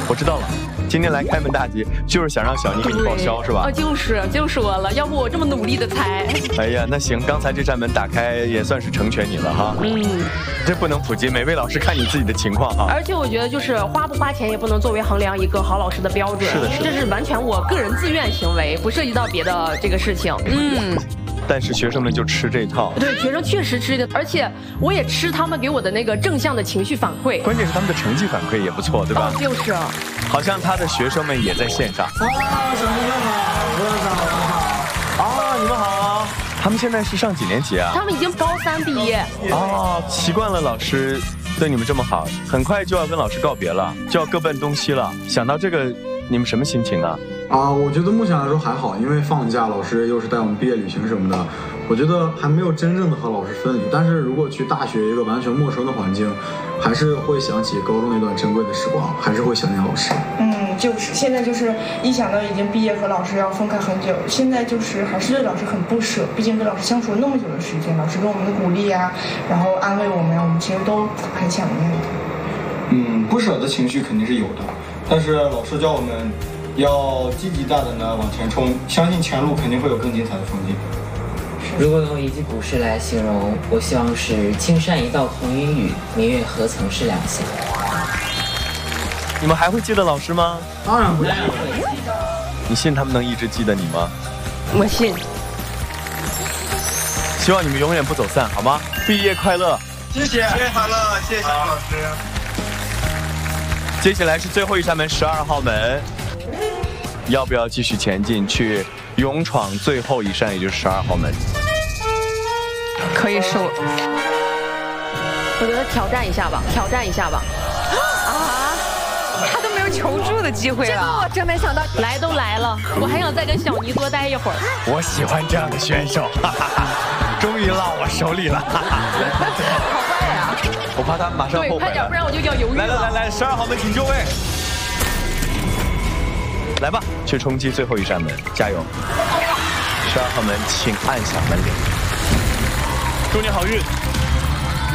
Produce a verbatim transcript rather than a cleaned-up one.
我知道了，今天来开门大吉就是想让小妮给你报销是吧？ 啊，就是就说了，要不我这么努力的猜。 哎呀，那行，刚才这扇门打开也算是成全你了哈。 嗯， 这不能普及，每位老师看你自己的情况哈。 而且我觉得就是花不花钱也不能作为衡量一个好老师的标准。 是的，是的， 这是完全我个人自愿行为，不涉及到别的这个事情。嗯。 但是学生们就吃这套， 对，学生确实吃的，而且我也吃他们给我的那个正向的情绪反馈。 关键是他们的成绩反馈也不错，对吧？ 哦，就是。 好像他的学生们也在线上。啊， 小同学好，罗校长好。 啊，你们好。他们现在是上几年级啊？ 他们已经高三毕业。 哦，习惯了老师对你们这么好，很快就要跟老师告别了，就要各奔东西了。想到这个，你们什么心情啊？ 啊，我觉得目前来说还好，因为放假，老师又是带我们毕业旅行什么的，我觉得还没有真正的和老师分离。但是如果去大学一个完全陌生的环境，还是会想起高中那段珍贵的时光，还是会想念老师。 嗯，就是现在就是一想到已经毕业和老师要分开很久，现在就是还是对老师很不舍，毕竟跟老师相处了那么久的时间，老师给我们的鼓励啊，然后安慰我们呀，我们其实都很想念的。 嗯，不舍的情绪肯定是有的，但是老师教我们要积极大胆的往前冲，相信前路肯定会有更精彩的风景。 如果用一句古诗来形容，我希望是青山一道同云雨，明月何曾是两乡。 你们还会记得老师吗？ 当然不会。 你信他们能一直记得你吗？ 我信。 希望你们永远不走散，好吗？毕业快乐！ 谢谢，毕业快乐，谢谢小老师。 接下来是最后一扇门，十二号门。要不要继续前进去勇闯最后一扇，也就是十二号门？ 可以收。我觉得挑战一下吧，挑战一下吧。 啊！他都没有求助的机会了。这个我真没想到， 来都来了，我还想再跟小妮多待一会儿。 我喜欢这样的选手，哈哈哈！终于落我手里了，哈哈！ 好快呀！ 我怕他马上后悔了。 对，快点，不然我就要犹豫了。 来来来来，十二号门请就位。来吧，去冲击最后一扇门，加油！十二号门，请按响门铃。祝你好运。